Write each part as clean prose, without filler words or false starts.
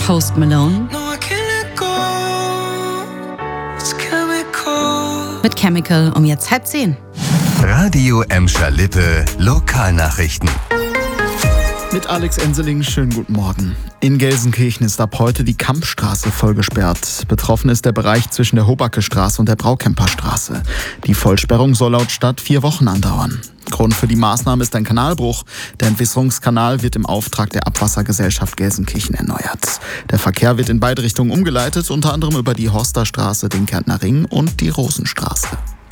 Post Malone. Mit Chemical um jetzt 9:30. Radio Emscher Lippe Lokalnachrichten. Mit Alex Enseling, schönen guten Morgen. In Gelsenkirchen ist ab heute die Kampstraße voll gesperrt. Betroffen ist der Bereich zwischen der Hobacke-Straße und der Braukemper-Straße. Die Vollsperrung soll laut Stadt 4 Wochen andauern. Grund für die Maßnahme ist ein Kanalbruch. Der Entwässerungskanal wird im Auftrag der Abwassergesellschaft Gelsenkirchen erneuert. Der Verkehr wird in beide Richtungen umgeleitet, unter anderem über die Horsterstraße, den Kärntner Ring und die Rosenstraße.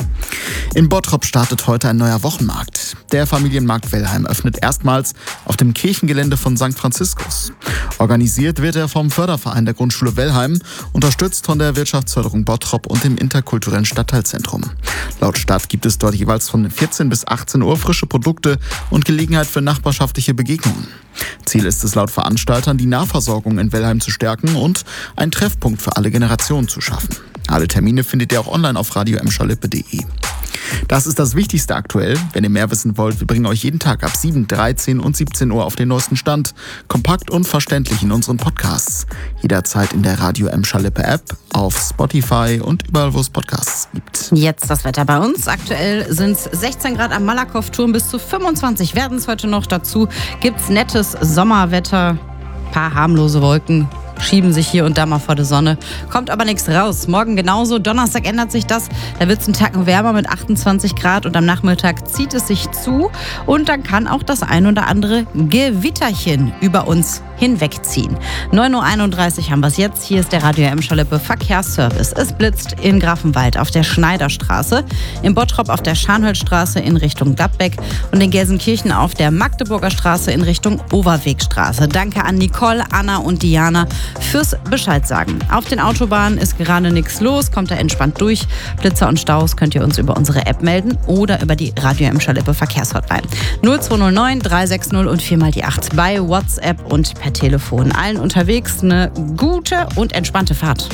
In Bottrop startet heute ein neuer Wochenmarkt. Der Familienmarkt Wellheim öffnet erstmals auf dem Kirchengelände von St. Franziskus. Organisiert wird er vom Förderverein der Grundschule Wellheim, unterstützt von der Wirtschaftsförderung Bottrop und dem interkulturellen Stadtteilzentrum. Laut Stadt gibt es dort jeweils von 14 bis 18 Uhr frische Produkte und Gelegenheit für nachbarschaftliche Begegnungen. Ziel ist es laut Veranstaltern, die Nahversorgung in Wellheim zu stärken und einen Treffpunkt für alle Generationen zu schaffen. Alle Termine findet ihr auch online auf radioemscherlippe.de. Das ist das Wichtigste aktuell. Wenn ihr mehr wissen wollt, wir bringen euch jeden Tag ab 7, 13 und 17 Uhr auf den neuesten Stand. Kompakt und verständlich in unseren Podcasts. Jederzeit in der Radio Emscher Lippe App, auf Spotify und überall, wo es Podcasts gibt. Jetzt das Wetter bei uns. Aktuell sind es 16 Grad am Malakow-Turm, bis zu 25 werden es heute noch. Dazu gibt es nettes Sommerwetter, paar harmlose Wolken schieben sich hier und da mal vor der Sonne. Kommt aber nichts raus. Morgen genauso. Donnerstag ändert sich das. Da wird es einen Tacken wärmer mit 28 Grad und am Nachmittag zieht es sich zu. Und dann kann auch das ein oder andere Gewitterchen über uns hinwegziehen. 9:31 Uhr haben wir es jetzt. Hier ist der Radio Emscher Lippe Verkehrsservice. Es blitzt in Grafenwald auf der Schneiderstraße, in Bottrop auf der Scharnholzstraße in Richtung Gladbeck und in Gelsenkirchen auf der Magdeburger Straße in Richtung Overwegstraße. Danke an Nicole, Anna und Diana fürs Bescheid sagen. Auf den Autobahnen ist gerade nichts los, kommt da entspannt durch. Blitzer und Staus könnt ihr uns über unsere App melden oder über die Radio Emscher Lippe Verkehrshotline. 0209 360 und 4x8 bei WhatsApp und per Telefon. Allen unterwegs eine gute und entspannte Fahrt.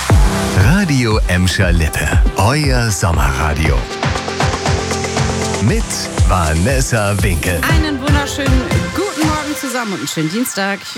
Radio Emscher Lippe, euer Sommerradio. Mit Vanessa Winkel. Einen wunderschönen guten Morgen zusammen und einen schönen Dienstag.